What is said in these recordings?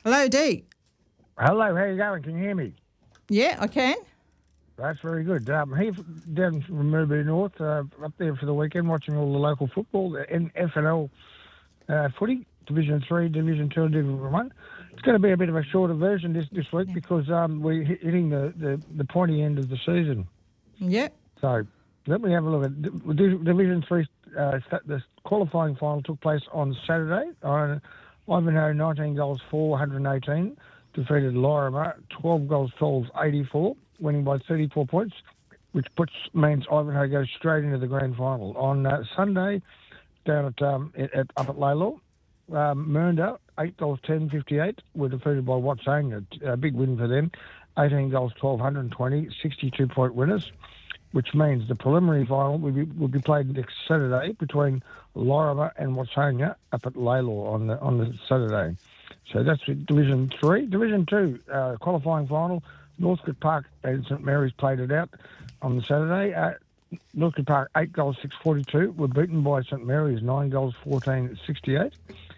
Hello, Dee. Hello, how you going? Can you hear me? Yeah, I can. That's very good. Here down from Murray North, up there for the weekend, watching all the local football, the FNL footy, Division 3, Division 2 and Division 1. It's going to be a bit of a shorter version this week because we're hitting the pointy end of the season. Yeah. So let me have a look at Division 3. The qualifying final took place on Saturday. Ivanhoe 19 goals 418 defeated Lorimer 12 goals 84, winning by 34 points, which means Ivanhoe goes straight into the grand final. On Sunday, down up at Laylaw, Mernda 8 goals 58 were defeated by Watsanga. A big win for them. 18 goals 120, 62-point winners, which means the preliminary final will be played next Saturday between Lorimer and Watsanga up at Laylaw on the Saturday. So that's Division 3. Division 2, qualifying final, Northcote Park and St Mary's played it out on the Saturday. Northcote Park 8 goals 642 were beaten by St Mary's 9 goals 68.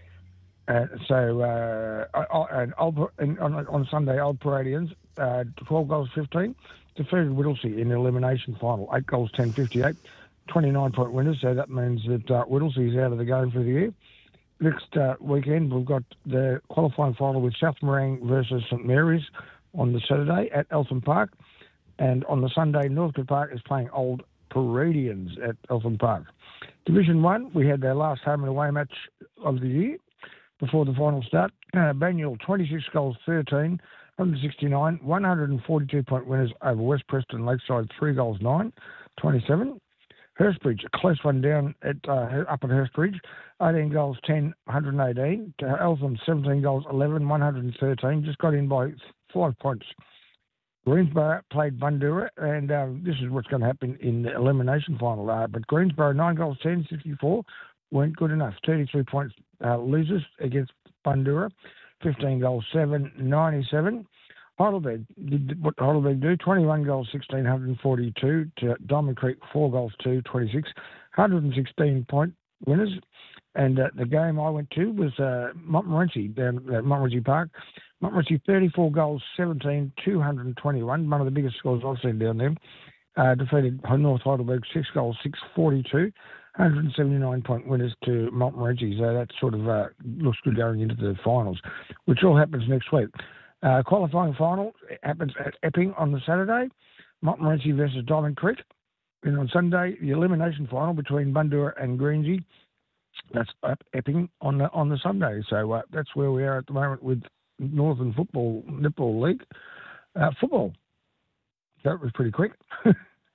On Sunday, Old Paradians 12 goals 15 defeated Whittlesea in the elimination final, 8 goals 58, 29-point winners. So that means that Whittlesea is out of the game for the year. Next weekend, we've got the qualifying final with South Morang versus St Mary's on the Saturday at Eltham Park. And on the Sunday, Northcote Park is playing Old Paradians at Eltham Park. Division 1, we had their last home and away match of the year before the final start. Banyule, 26 goals 13, 169, 142-point winners over West Preston Lakeside, 3 goals 9, 27. Hurstbridge, a close one down up at Hurstbridge, 18 goals 10, 118. To Eltham, 17 goals 11, 113. Just got in by 5 points. Greensborough played Bundoora, and this is what's going to happen in the elimination final. But Greensborough, 9 goals 10, 64, weren't good enough. 33 points losers against Bundoora, 15 goals 7, 97. Heidelberg did what Heidelberg do, 21 goals 16, 142 to Diamond Creek, 4 goals 2, 26, 116-point winners. And the game I went to was Montmorency down at Montmorency Park. Montmorency 34 goals 17, 221, one of the biggest scores I've seen down there. Defeated North Heidelberg 6 goals 642, 179-point winners to Montmorency. So that sort of looks good going into the finals, which all happens next week. Qualifying final happens at Epping on the Saturday, Montmorency versus Diamond Creek. And on Sunday, the elimination final between Bundoora and Greensey. That's at Epping on the Sunday. So that's where we are at the moment with Northern Football Netball League football. That was pretty quick. Are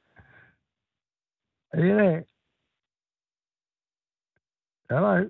you there? Hello?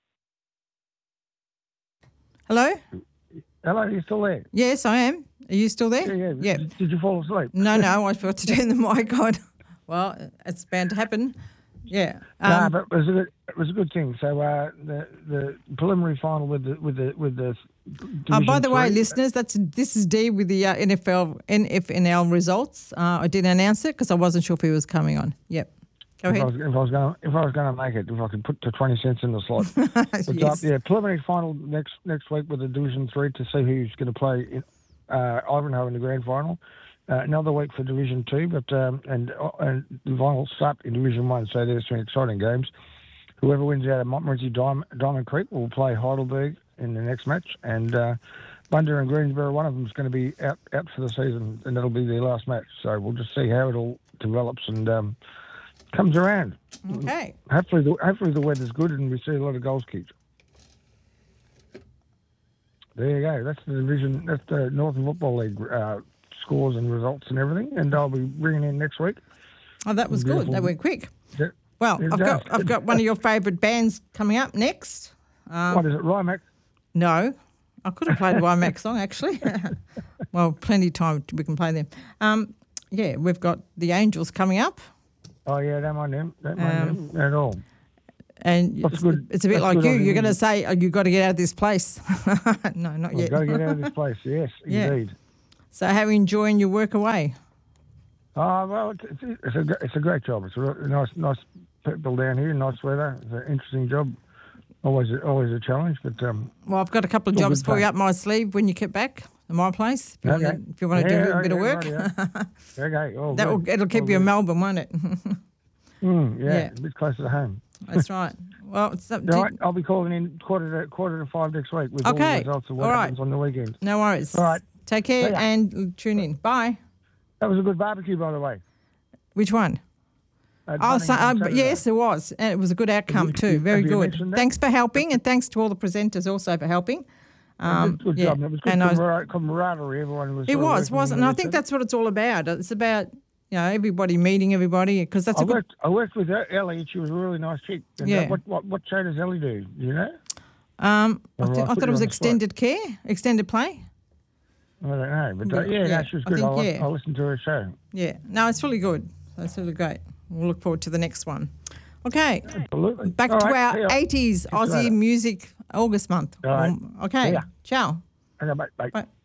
Hello? Hello, are you still there? Yes, I am. Are you still there? Yeah. Did you fall asleep? No, I forgot to turn the mic on. Well, it's bound to happen. Yeah. But it was a good thing. So the preliminary final with the by the way, 3, listeners, this is Dee with the NFNL results. I didn't announce it because I wasn't sure if he was coming on. Yep. Go ahead. If I was going to make it, if I could put the 20 cents in the slot. Yes. Preliminary final next week with the Division 3 to see who's going to play in Ivanhoe in the grand final. Another week for Division 2, but and the final start in Division 1, so there's some exciting games. Whoever wins out of Montmorency Diamond Creek will play Heidelberg in the next match, and Bundoora and Greensborough, one of them is going to be out for the season, and that'll be their last match. So we'll just see how it all develops and comes around. Okay. Hopefully the weather's good and we see a lot of goals kicked. There you go. That's the division. That's the Northern Football League scores and results and everything. And I'll be bringing in next week. Oh, that was good. That went quick. Yeah. Well, I've got one of your favourite bands coming up next. What is it, Rymac? No, I could have played a Rymac song actually. Well, plenty of time we can play them. Yeah, we've got the Angels coming up. Oh yeah, don't mind them. Don't mind them at all. And it's a bit like you. You're going to say, "Oh, you've got to get out of this place." No, not yet. Got to get out of this place. Yes, yeah. Indeed. So, how are you enjoying your work away? Oh well, it's a great job. It's a nice people down here. Nice weather. It's an interesting job. always a challenge. But Well, I've got a couple of All jobs good for you fun. up my sleeve when you get back to my place. If you want to do a little bit of work. Okay. Oh, It'll keep you in Melbourne, won't it? yeah, a bit closer to home. That's right. Well, it's up All right, I'll be calling in quarter to 5 next week with all the results of what happens on the weekend. No worries. All right. Take care and tune in. Bye. That was a good barbecue, by the way. Which one? Yes, it was. And it was a good outcome too. Very good. Thanks for helping, and thanks to all the presenters also for helping. Good job. It was good camaraderie. Everyone was. It was, wasn't it? And I think that's what it's all about. It's about everybody meeting everybody because that's I worked with Ellie. She was a really nice chick. And what show does Ellie do? Do you know? I thought it was extended play. I don't know, but she was good. I listened to her show. Yeah, no, it's really good. It's really great. We'll look forward to the next one. Okay, absolutely. Back to our 80s Aussie music August month. All right. Okay, ciao. Okay, bye. Bye.